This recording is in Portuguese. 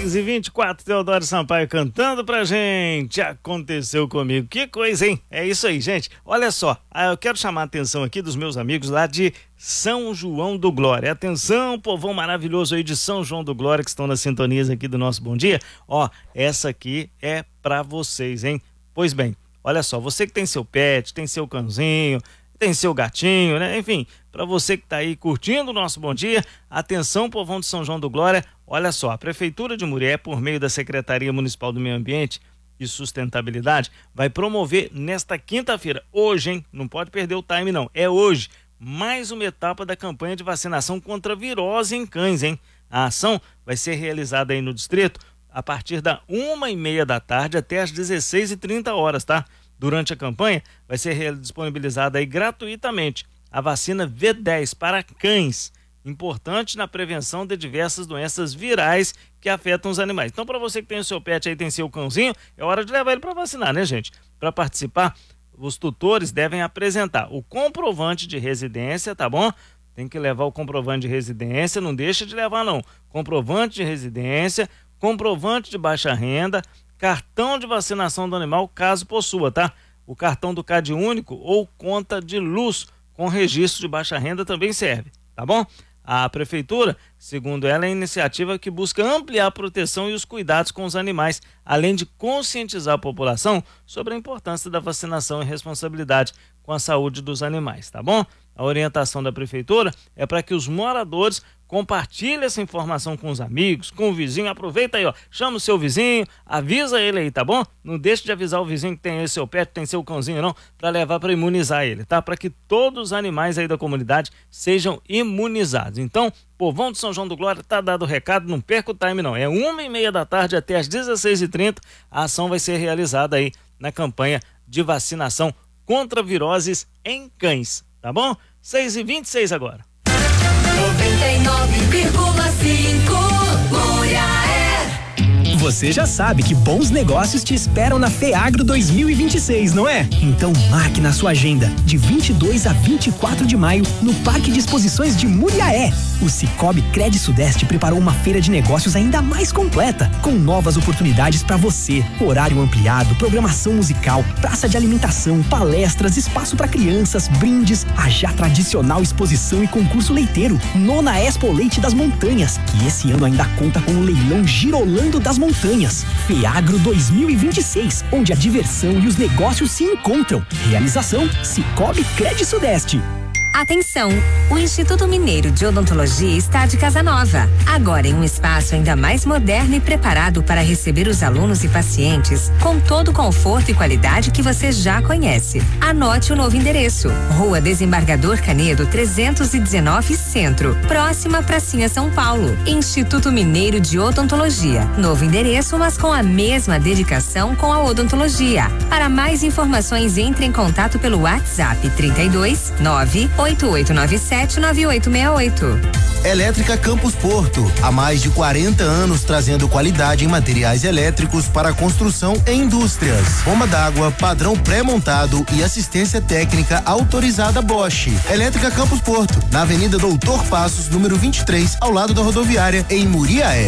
6h24, Teodoro Sampaio cantando pra gente. Aconteceu comigo. Que coisa, hein? É isso aí, gente. Olha só, eu quero chamar a atenção aqui dos meus amigos lá de São João do Glória. Atenção, povão maravilhoso aí de São João do Glória que estão na sintonia aqui do nosso Bom Dia. Ó, essa aqui é pra vocês, hein? Pois bem, olha só, você que tem seu pet, tem seu cãozinho, tem seu gatinho, né? Enfim, para você que tá aí curtindo o nosso Bom Dia, atenção, povão de São João do Glória, olha só, a Prefeitura de Murié, por meio da Secretaria Municipal do Meio Ambiente e Sustentabilidade, vai promover nesta quinta-feira, hoje, hein? Não pode perder o time não, é hoje, mais uma etapa da campanha de vacinação contra virose em cães, hein? A ação vai ser realizada aí no distrito a partir da 1h30 da tarde até as 16h30, tá? Durante a campanha, vai ser disponibilizada aí gratuitamente a vacina V10 para cães, importante na prevenção de diversas doenças virais que afetam os animais. Então, para você que tem o seu pet aí, tem seu cãozinho, é hora de levar ele para vacinar, né, gente? Para participar, os tutores devem apresentar o comprovante de residência, tá bom? Tem que levar o comprovante de residência, não deixa de levar não. Comprovante de residência, comprovante de baixa renda, cartão de vacinação do animal, caso possua, tá? O cartão do CAD único ou conta de luz com registro de baixa renda também serve, tá bom? A prefeitura, segundo ela, é uma iniciativa que busca ampliar a proteção e os cuidados com os animais, além de conscientizar a população sobre a importância da vacinação e responsabilidade com a saúde dos animais, tá bom? A orientação da prefeitura é para que os moradores compartilhem essa informação com os amigos, com o vizinho. Aproveita aí, ó, chama o seu vizinho, avisa ele aí, tá bom? Não deixe de avisar o vizinho que tem aí seu pet, tem seu cãozinho não, para levar para imunizar ele, tá? Para que todos os animais aí da comunidade sejam imunizados. Então, povão de São João do Glória, tá dado o recado, não perca o time não. É 1h30 da tarde até as 16h30. A ação vai ser realizada aí na campanha de vacinação contra viroses em cães. Tá bom? 6h26 agora. 99,5 Você já sabe que bons negócios te esperam na FEAGRO 2026, não é? Então marque na sua agenda, de 22 a 24 de maio, no Parque de Exposições de Muriaé. O Sicoob Cred Sudeste preparou uma feira de negócios ainda mais completa, com novas oportunidades para você. Horário ampliado, programação musical, praça de alimentação, palestras, espaço para crianças, brindes, a já tradicional exposição e concurso leiteiro, Nona Expo Leite das Montanhas, que esse ano ainda conta com o leilão Girolando das Montanhas. FEAGRO 2026, onde a diversão e os negócios se encontram. Realização Sicoob Cred Sudeste. Atenção! O Instituto Mineiro de Odontologia está de casa nova. Agora em um espaço ainda mais moderno e preparado para receber os alunos e pacientes com todo o conforto e qualidade que você já conhece. Anote o novo endereço: Rua Desembargador Canedo 319 Centro, próxima Pracinha São Paulo. Instituto Mineiro de Odontologia. Novo endereço, mas com a mesma dedicação com a odontologia. Para mais informações, entre em contato pelo WhatsApp 32 988979868. Elétrica Campos Porto, há mais de 40 anos trazendo qualidade em materiais elétricos para construção e indústrias. Bomba d'água, padrão pré-montado e assistência técnica autorizada Bosch. Elétrica Campos Porto, na Avenida Doutor Passos, número 23, ao lado da rodoviária, em Muriaé.